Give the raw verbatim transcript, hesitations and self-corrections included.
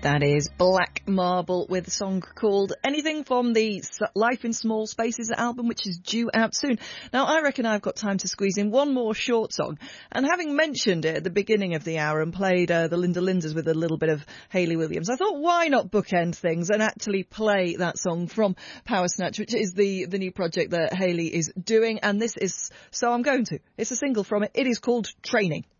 That is Black Marble with a song called Anything from the Life in Small Spaces album, which is due out soon. Now, I reckon I've got time to squeeze in one more short song. And having mentioned it at the beginning of the hour and played uh, the Linda Linders with a little bit of Hayley Williams, I thought, why not bookend things and actually play that song from Power Snatch, which is the, the new project that Hayley is doing. And this is, so I'm going to. It's a single from it. It is called Training.